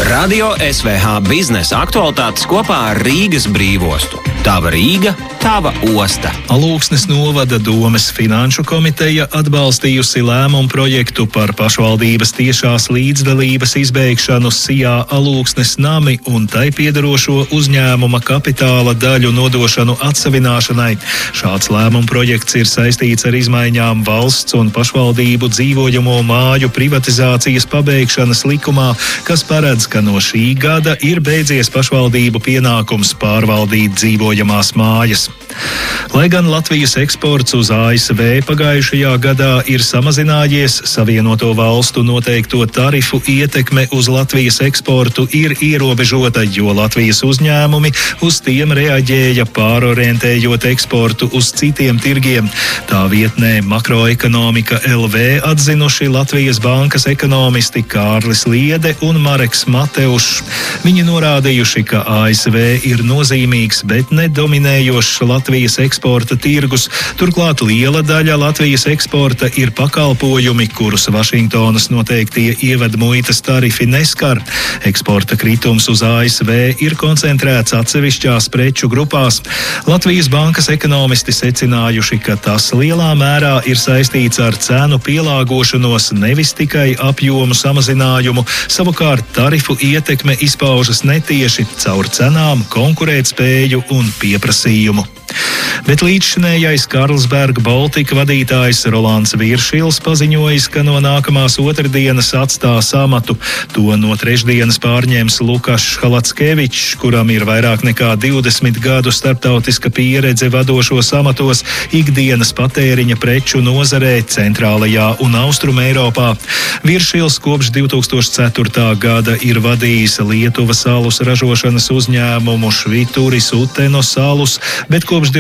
Radio SVH biznesa aktualitātes kopā ar Rīgas brīvostu. Tava Rīga, tava osta. Alūksnes novada domes finanšu komiteja atbalstījusi lēmumu projektu par pašvaldības tiešās līdzdalības izbeigšanu SIA Alūksnes nami un tai piederošo uzņēmuma kapitāla daļu nodošanu atsavināšanai. Šāds lēmumu projekts ir saistīts ar izmaiņām valsts un pašvaldību dzīvojamo māju privatizācijas pabeigšanas likumā, kas paredz, ka no šī gada ir beidzies pašvaldību pienākums pārvaldīt dzīvojamās mājas. Lai gan Latvijas eksports uz ASV pagājušajā gadā ir samazinājies, Savienoto Valstu noteikto tarifu ietekme uz Latvijas eksportu ir ierobežota, jo Latvijas uzņēmumi uz tiem reaģēja pārorientējot eksportu uz citiem tirgiem. Tā vietnē Makroekonomika LV atzinuši Latvijas bankas ekonomisti Kārlis Liede un Mareks Mateušs. Viņi norādījuši, ka ASV ir nozīmīgs, bet nedominējošs Latvijas eksporta tirgus. Turklāt liela daļa Latvijas eksporta ir pakalpojumi, kurus Vašingtonas noteiktie ievedmuitas tarifi neskar. Eksporta kritums uz ASV ir koncentrēts atsevišķās preču grupās. Latvijas bankas ekonomisti secinājuši, ka tas lielā mērā ir saistīts ar cenu pielāgošanos, nevis tikai apjomu samazinājumu. Savukārt tarifu ietekme izpaužas netieši caur cenām, konkurētspēju un pieprasījumu. Bet līdzšinējais Carlsberg Baltic vadītājs Rolands Viršils paziņojis, ka no nākamās otrdienas atstās amatu. To no trešdienas pārņems Lukašs Halackevičs, kuram ir vairāk nekā 20 gadu starptautiska pieredze vadošos amatos ikdienas patēriņa preču nozarē Centrālajā un Austrum Eiropā. Viršils kopš 2004. gada ir vadījis Lietuvas alus ražošanas uzņēmumu Švituris Uteno salus, bet kopš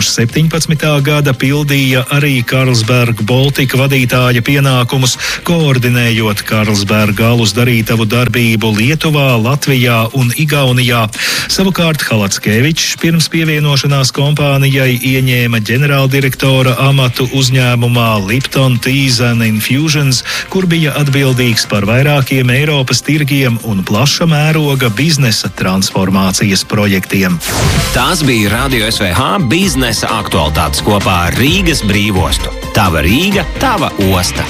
2017. gada pildīja arī Carlsberg Baltic vadītāja pienākumus, koordinējot Carlsberg alus darītavu darbību Lietuvā, Latvijā un Igaunijā. Savukārt Halackevičs pirms pievienošanās kompānijai ieņēma ģenerāldirektora amatu uzņēmumā Lipton Teas and Infusions, kur bija atbildīgs par vairākiem Eiropas tirgiem un plaša mēroga biznesa transformācijas projektiem. Tās bija Radio SVH biznesa aktualitātes kopā ar Rīgas brīvostu. Tava Rīga, tava osta.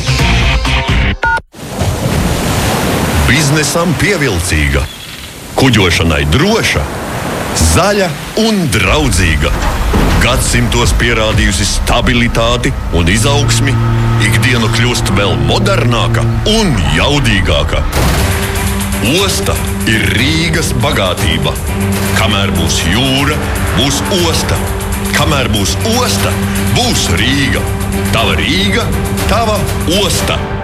Biznesam pievilcīga, kuģošanai droša, zaļa un draudzīga. Gadsimtos pierādījusi stabilitāti un izaugsmi, ikdiena kļūst vēl modernāka un jaudīgāka. Osta ir Rīgas bagātība. Kamēr būs jūra, būs osta. Kamēr būs osta, būs Rīga. Tava Rīga, tava osta.